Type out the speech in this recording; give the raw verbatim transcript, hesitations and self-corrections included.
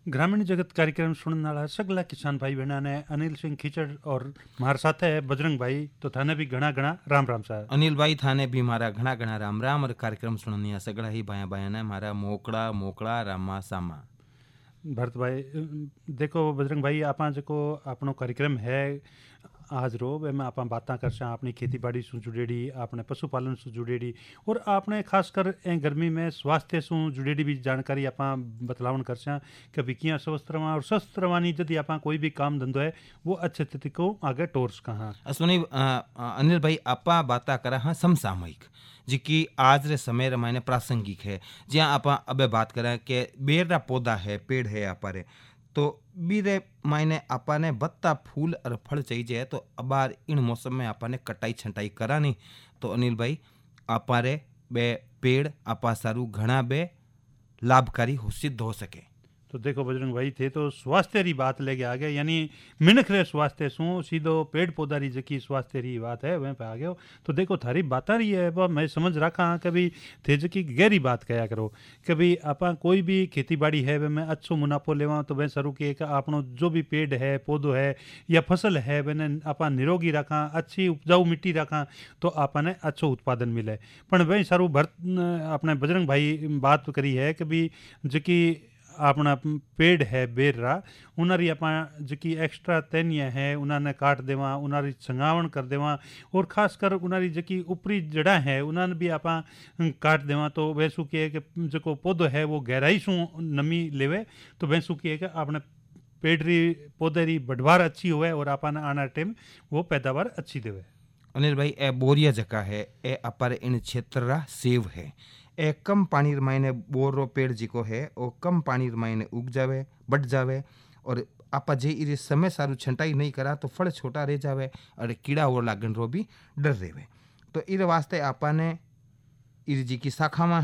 ग्रामीण जगत कार्यक्रम सुनने वाला सगला किसान भाई बहना ने अनिल सिंह खीचड़ और मार साथ है बजरंग भाई, तो थाने भी घना घना राम राम साहब। अनिल भाई थाने भी मारा घना घना राम राम और कार्यक्रम सुननिया सगड़ा ही बाया बाया ने मारा मोकड़ा मोकड़ा रामा सामा। भरत भाई देखो बजरंग भाई आपा जो अपनो कार्यक्रम है आज रो वे में आप बातें कर अपनी खेती बाड़ी से जुड़ेड़ी, आपने पशुपालन से जुड़ेड़ी और आपने खासकर ए गर्मी में स्वास्थ्य से जुड़ेड़ी भी जानकारी आप बतलावन कर कभी किया स्वस्थ रवा और स्वस्थ रवानी यदि आप कोई भी काम धंधो है वो अच्छे तरीके को आगे टोर्स कहाँ सुनी अनिल भाई आप बातें करा हाँ समसामयिक जी की आज रे समय रे मायने प्रासंगिक है। ज्यां आप अबे बात करें कि बेर रा पौधा है पेड़ है आपारे तो बीरे मायने आपाने बत्ता फूल और फल चाहिए तो अबार इन मौसम में आपाने कटाई छंटाई करानी तो अनिल भाई आपारे बे पेड़ आपा सारू घना बे लाभकारी हो सिद्ध हो सके। तो देखो बजरंग भाई थे तो स्वास्थ्य री बात लेके आ गए, यानी मिनख रे स्वास्थ्य सु सीधो पेड़ पौधा री जकी स्वास्थ्य री बात है वह पे आ गयो। तो देखो थारी बात रही है वो मैं समझ रखा कभी थे जकी गहरी बात कया करो कभी आपा कोई भी खेती बाड़ी है वह में अच्छो मुनाफो लेवा तो वह सरू के आपनो जो भी पेड़ है पौधो है या फसल है वह आपा निरोगी रखा अच्छी उपजाऊ मिट्टी रखा तो आपने अच्छो उत्पादन मिले। पर वह सारू भरत अपने बजरंग भाई बात करी है कभी जकी अपना पेड़ है बेर रा उनारी अपा जकी एक्स्ट्रा तेनिया है उन्होंने काट देवा उनारी संगावण कर देवा और खासकर उनारी जकी ऊपरी जड़ा है उन्होंने भी आपा काट देवा तो वैसू के जो पौधो है वो गहराई सु नमी लेवे तो वैसू के अपने पेड़ री पौधे री बढ़वार अच्छी हुए और आपा आना टाइम वो पैदावार अच्छी देवे। अनिल भाई ए बोरिया जगह है ए अपर इन क्षेत्र रा सेव है ए कम पानी मायने बोर रो पेड़ जिको है वो कम पानी मायने उग जावे बढ़ जावे और आपा जे इरे समय सारू छंटाई नहीं करा तो फल छोटा रह जावे और कीड़ा और लागन रो भी डर रेवे तो इरे वास्ते आपा ने इर जी की शाखा में